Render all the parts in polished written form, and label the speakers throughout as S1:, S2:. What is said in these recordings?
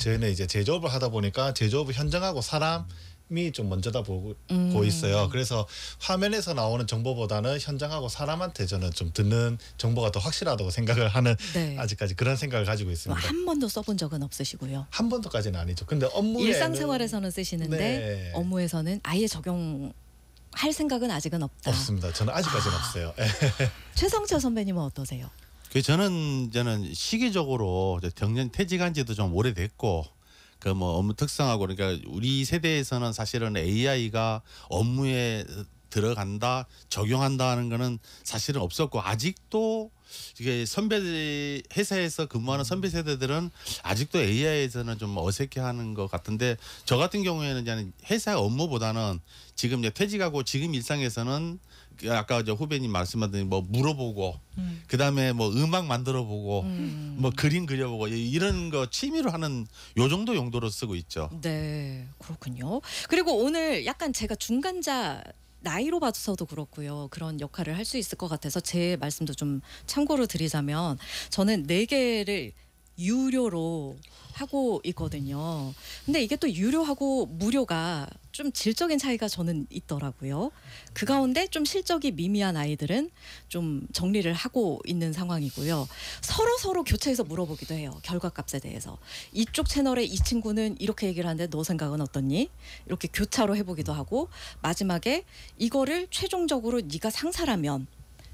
S1: 저희는 이제 제조업을 하다 보니까 제조업을 현장하고 사람이 좀 먼저다 보고 있어요. 그래서 화면에서 나오는 정보보다는 현장하고 사람한테 저는 좀 듣는 정보가 더 확실하다고 생각을 하는
S2: 네.
S1: 아직까지 그런 생각을 가지고 있습니다.
S2: 한 번도 써본 적은 없으시고요.
S1: 한 번도까지는 아니죠. 근데 업무에는
S2: 일상생활에서는 쓰시는데
S1: 네.
S2: 업무에서는 아예 적용할 생각은 아직은 없다.
S1: 없습니다. 저는 아직까지는 없어요.
S2: 최성철 선배님은 어떠세요?
S3: 저는 시기적으로 정년 퇴직한 지도 좀 오래됐고 그 뭐 업무 특성하고 그러니까 우리 세대에서는 사실은 AI가 업무에 들어간다 적용한다는 거는 사실은 없었고 아직도 이게 선배 회사에서 근무하는 선배 세대들은 아직도 AI에서는 좀 어색해하는 것 같은데 저 같은 경우에는 이제 회사 업무보다는 지금 이제 퇴직하고 지금 일상에서는 아까 저 후배님 말씀하신 뭐 물어보고 그다음에 뭐 음악 만들어보고 뭐 그림 그려보고 이런 거 취미로 하는 요 정도 용도로 쓰고 있죠.
S2: 네, 그렇군요. 그리고 오늘 약간 제가 중간자 나이로 봐서도 그렇고요. 그런 역할을 할 수 있을 것 같아서 제 말씀도 좀 참고로 드리자면 저는 4개를 유료로 하고 있거든요. 근데 이게 또 유료하고 무료가 좀 질적인 차이가 저는 있더라고요. 그 가운데 좀 실적이 미미한 아이들은 좀 정리를 하고 있는 상황이고요. 서로 교체해서 물어보기도 해요. 결과값에 대해서. 이쪽 채널에 이 친구는 이렇게 얘기를 하는데 너 생각은 어떻니? 이렇게 교차로 해보기도 하고 마지막에 이거를 최종적으로 네가 상사라면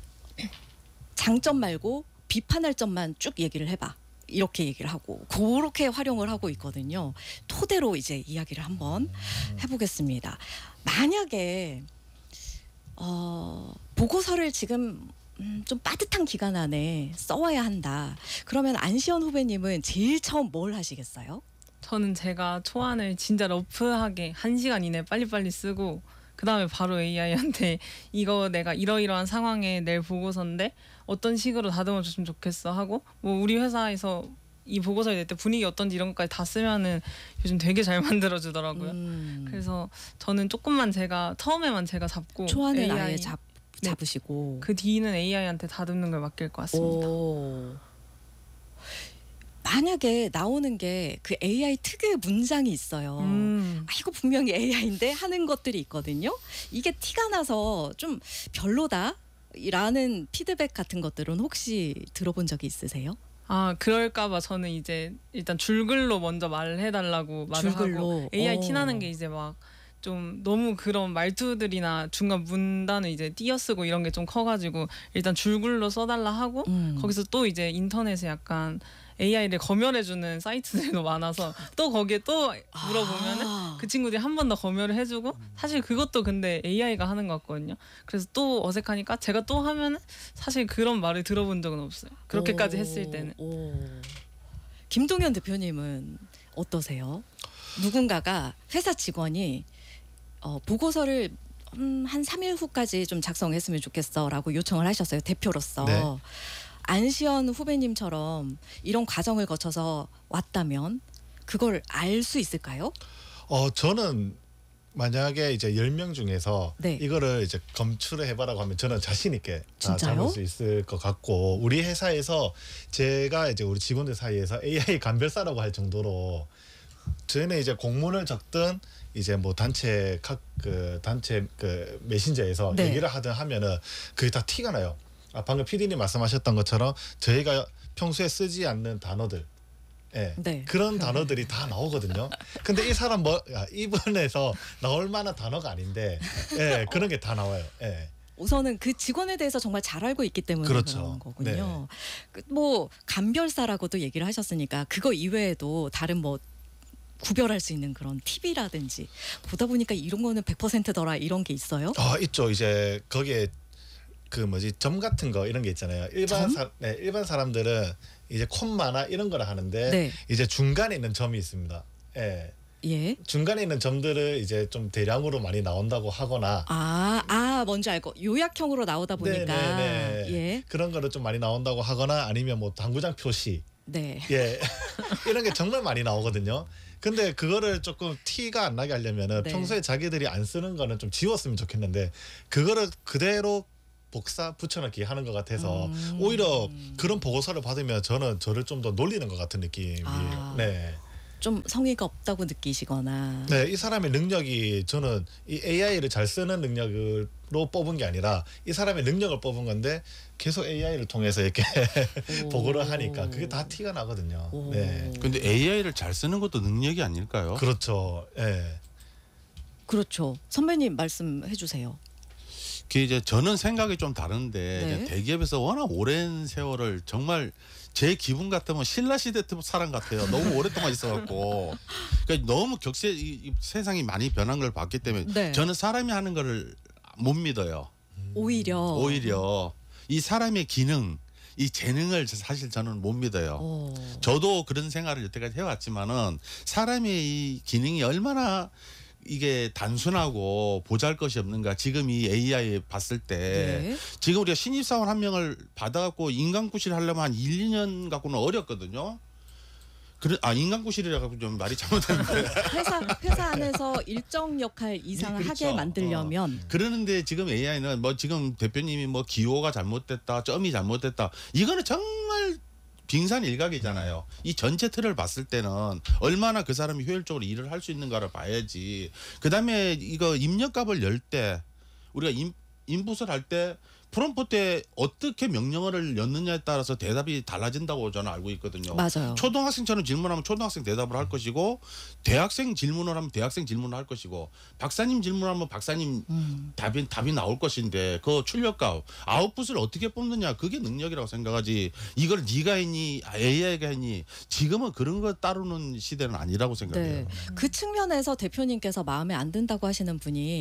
S2: 장점 말고 비판할 점만 쭉 얘기를 해봐. 이렇게 얘기를 하고 그렇게 활용을 하고 있거든요. 토대로 이제 이야기를 한번 해보겠습니다. 만약에 보고서를 지금 좀 빠듯한 기간 안에 써와야 한다. 그러면 안시현 후배님은 제일 처음 뭘 하시겠어요?
S4: 저는 제가 초안을 진짜 러프하게 1시간 이내 빨리빨리 쓰고 그 다음에 바로 AI한테 이거 내가 이러이러한 상황에 낼 보고서인데 어떤 식으로 다듬어 줬으면 좋겠어 하고 뭐 우리 회사에서 이 보고서를 낼 때 분위기 어떤지 이런 것까지 다 쓰면은 요즘 되게 잘 만들어 주더라고요. 그래서 저는 조금만 제가 처음에만 제가 잡고
S2: 초안을
S4: AI,
S2: 아예 잡으시고
S4: 그 뒤는 AI한테 다듬는 걸 맡길 것 같습니다.
S2: 오. 만약에 나오는 게 그 AI 특유의 문장이 있어요. 이거 분명히 AI인데 하는 것들이 있거든요. 이게 티가 나서 좀 별로다라는 피드백 같은 것들은 혹시 들어본 적이 있으세요?
S4: 아 그럴까봐 저는 이제 일단 줄글로 먼저 말을 해달라고 말을
S2: 줄글로?
S4: 하고 AI 티나는 게 이제 막 좀 너무 그런 말투들이나 중간 문단을 이제 띄어쓰고 이런 게 좀 커가지고 일단 줄글로 써달라 하고 거기서 또 이제 인터넷에 약간 AI를 검열해주는 사이트들도 많아서 또 거기에 또 물어보면은 그 친구들이 한 번 더 검열을 해주고 사실 그것도 근데 AI가 하는 것 같거든요. 그래서 또 어색하니까 제가 또 하면은 사실 그런 말을 들어본 적은 없어요. 그렇게까지 했을 때는.
S2: 김동현 대표님은 어떠세요? 누군가가 회사 직원이 보고서를 한 3일 후까지 좀 작성했으면 좋겠어라고 요청을 하셨어요. 대표로서.
S1: 네.
S2: 안시현 후배님처럼 이런 과정을 거쳐서 왔다면 그걸 알 수 있을까요?
S1: 저는 만약에 이제 10명 중에서
S2: 네.
S1: 이거를 이제 검출을 해봐라고 하면 저는 자신 있게 다
S2: 진짜요?
S1: 잡을 수 있을 것 같고 우리 회사에서 제가 이제 우리 직원들 사이에서 AI 감별사라고 할 정도로 저희는 이제 공문을 적든 이제 뭐 단체 메신저에서
S2: 네.
S1: 얘기를 하든 하면은 그게 다 티가 나요. 방금 PD님 말씀하셨던 것처럼 저희가 평소에 쓰지 않는 단어들,
S2: 네.
S1: 그런 단어들이 다 나오거든요. 근데 이 사람 이분에서 나올 만한 단어가 아닌데, 그런 게 다 나와요.
S2: 우선은 그 직원에 대해서 정말 잘 알고 있기 때문에
S1: 그렇죠.
S2: 그런 거군요. 뭐 감별사라고도 얘기를 하셨으니까 그거 이외에도 다른 뭐 구별할 수 있는 그런 팁이라든지 보다 보니까 이런 거는 100%더라 이런 게 있어요?
S1: 있죠. 이제 거기에 점 같은 거 이런 게 있잖아요. 일반 사람들은 이제 콤마나 이런 거를 하는데
S2: 네.
S1: 이제 중간에 있는 점이 있습니다.
S2: 예.
S1: 중간에 있는 점들을 이제 좀 대량으로 많이 나온다고 하거나
S2: 뭔지 알고 요약형으로 나오다 보니까 예.
S1: 그런 거를 좀 많이 나온다고 하거나 아니면 뭐 당구장 표시
S2: 네.
S1: 이런 게 정말 많이 나오거든요. 근데 그거를 조금 티가 안 나게 하려면은
S2: 네.
S1: 평소에 자기들이 안 쓰는 거는 좀 지웠으면 좋겠는데 그거를 그대로 복사 붙여넣기 하는 것 같아서 오히려 그런 보고서를 받으면 저는 저를 좀 더 놀리는 것 같은 느낌이에요. 네.
S2: 좀 성의가 없다고 느끼시거나.
S1: 네, 이 사람의 능력이 저는 이 AI를 잘 쓰는 능력으로 뽑은 게 아니라 이 사람의 능력을 뽑은 건데 계속 AI를 통해서 이렇게 보고를 하니까 그게 다 티가 나거든요.
S2: 오.
S1: 네,
S3: 근데 AI를 잘 쓰는 것도 능력이 아닐까요?
S1: 그렇죠. 예.
S2: 그렇죠. 선배님 말씀해 주세요.
S3: 그게 이제 저는 생각이 좀 다른데
S2: 네.
S3: 이제 대기업에서 워낙 오랜 세월을 정말 제 기분 같으면 신라 시대 사람 같아요. 너무 오랫동안 있어갖고 그러니까 너무 이 세상이 많이 변한 걸 봤기 때문에
S2: 네.
S3: 저는 사람이 하는 거를 못 믿어요. 오히려 이 사람의 기능, 이 재능을 사실 저는 못 믿어요.
S2: 오.
S3: 저도 그런 생활을 여태까지 해왔지만은 사람의 이 기능이 얼마나 이게 단순하고 보잘것이 없는가. 지금 이 AI 봤을 때
S2: 네.
S3: 지금 우리가 신입사원 한 명을 받아갖고 인간구실 하려면 한 1, 2년 갖고는 어렵거든요. 인간구실이라고 좀 말이 잘못됐는데
S2: 회사 안에서 일정 역할 이상을
S3: 그렇죠.
S2: 하게 만들려면
S3: 그러는데 지금 AI는 뭐 지금 대표님이 뭐 기호가 잘못됐다, 점이 잘못됐다. 이거는 정말 빙산일각이잖아요. 이 전체 틀을 봤을 때는 얼마나 그 사람이 효율적으로 일을 할 수 있는가를 봐야지. 그다음에 이거 입력값을 열 때 우리가 인풋을 할 때 프롬프트에 어떻게 명령어를 넣느냐에 따라서 대답이 달라진다고 저는 알고 있거든요.
S2: 맞아요.
S3: 초등학생처럼 질문하면 초등학생 대답을 할 것이고 대학생 질문을 하면 대학생 질문을 할 것이고 박사님 질문하면 박사님 답이 나올 것인데 그 출력값 아웃풋을 어떻게 뽑느냐 그게 능력이라고 생각하지 이걸 네가 했니 AI가 했니 지금은 그런 거 따르는 시대는 아니라고 생각해요.
S2: 네. 그 측면에서 대표님께서 마음에 안 든다고 하시는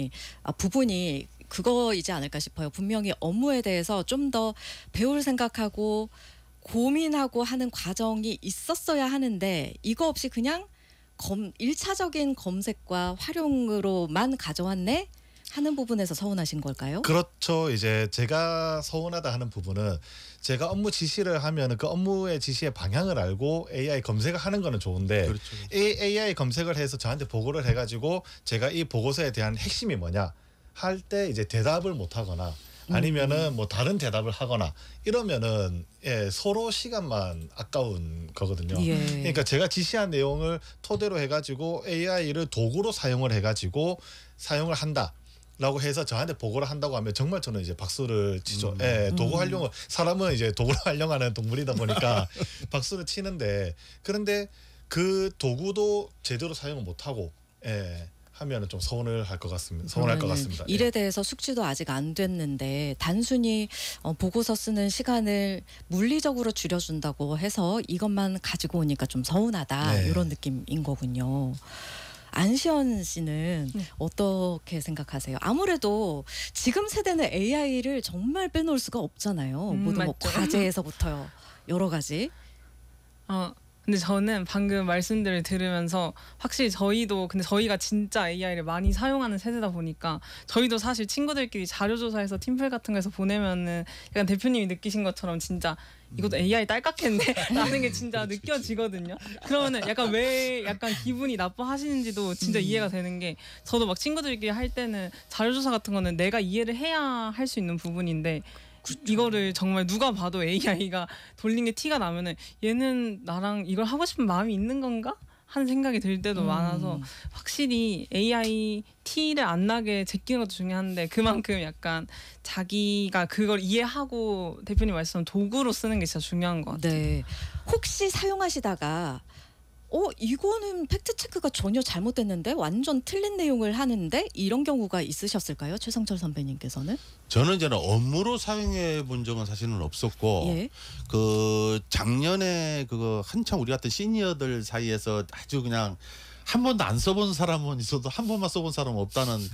S2: 부분이 그거이지 않을까 싶어요. 분명히 업무에 대해서 좀 더 배울 생각하고 고민하고 하는 과정이 있었어야 하는데 이거 없이 그냥 1차적인 검색과 활용으로만 가져왔네 하는 부분에서 서운하신 걸까요?
S1: 그렇죠. 이제 제가 서운하다 하는 부분은 제가 업무 지시를 하면 그 업무의 지시의 방향을 알고 AI 검색을 하는 거는 좋은데
S3: 그렇죠.
S1: AI 검색을 해서 저한테 보고를 해가지고 제가 이 보고서에 대한 핵심이 뭐냐 할 때 이제 대답을 못 하거나 아니면은 뭐 다른 대답을 하거나 이러면은 서로 시간만 아까운 거거든요.
S2: 예.
S1: 그러니까 제가 지시한 내용을 토대로 해가지고 AI를 도구로 사용을 해가지고 사용을 한다라고 해서 저한테 보고를 한다고 하면 정말 저는 이제 박수를 치죠. 도구 활용을 사람은 이제 도구로 활용하는 동물이다 보니까 박수를 치는데 그런데 그 도구도 제대로 사용을 못 하고 하면은 좀 서운할 것 같습니다.
S2: 일에 대해서 숙지도 아직 안 됐는데 단순히 보고서 쓰는 시간을 물리적으로 줄여준다고 해서 이것만 가지고 오니까 좀 서운하다
S1: 네.
S2: 이런 느낌인 거군요. 안시연 씨는 어떻게 생각하세요? 아무래도 지금 세대는 AI를 정말 빼놓을 수가 없잖아요. 모든 뭐
S4: 맞죠.
S2: 과제에서부터 여러 가지.
S4: 근데 저는 방금 말씀들을 들으면서 확실히 근데 저희가 진짜 AI를 많이 사용하는 세대다 보니까 저희도 사실 친구들끼리 자료조사해서 팀플 같은 거에서 보내면은 약간 대표님이 느끼신 것처럼 진짜 이것도 AI 딸깍했네 라는 게 진짜 느껴지거든요. 그러면은 왜 약간 기분이 나빠하시는지도 진짜 이해가 되는 게 저도 막 친구들끼리 할 때는 자료조사 같은 거는 내가 이해를 해야 할 수 있는 부분인데 이거를 정말 누가 봐도 AI가 돌린 게 티가 나면은 얘는 나랑 이걸 하고 싶은 마음이 있는 건가? 하는 생각이 들 때도 많아서 확실히 AI 티를 안 나게 제끼는 것도 중요한데 그만큼 약간 자기가 그걸 이해하고 대표님 말씀 도구로 쓰는 게 진짜 중요한 것 같아요.
S2: 네. 혹시 사용하시다가 이거는 팩트 체크가 전혀 잘못됐는데 완전 틀린 내용을 하는데 이런 경우가 있으셨을까요? 최성철 선배님께서는?
S3: 저는 업무로 사용해 본 적은 사실은 없었고
S2: 예.
S3: 그 작년에 그거 한참 우리 같은 시니어들 사이에서 아주 그냥 한 번도 안 써본 사람은 있어도 한 번만 써본 사람은 없다는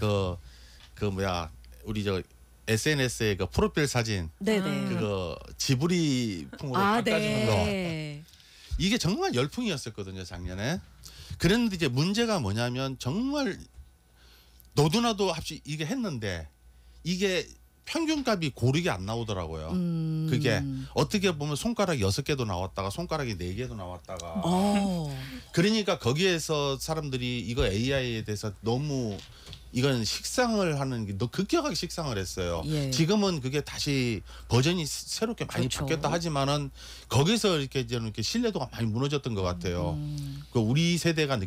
S3: 우리 SNS에 그 프로필 사진
S2: 네네.
S3: 그거 지브리 풍으로 바꿔주는 거
S2: 네.
S3: 이게 정말 열풍이었었거든요 작년에. 그런데 이제 문제가 뭐냐면 정말 너도나도 합시 이게 했는데 이게 평균값이 고르게 안 나오더라고요. 그게 어떻게 보면 손가락 6개도 나왔다가 손가락이 4개도 나왔다가
S2: 어.
S3: 그러니까 거기에서 사람들이 이거 AI에 대해서 너무 이건 식상을 하는 게 너 급격하게 식상을 했어요.
S2: 예.
S3: 지금은 그게 다시 버전이 새롭게 많이
S2: 그렇죠.
S3: 바뀌었다 하지만은 거기서 이렇게 저는 이렇게 신뢰도가 많이 무너졌던 것 같아요. 그 우리 세대가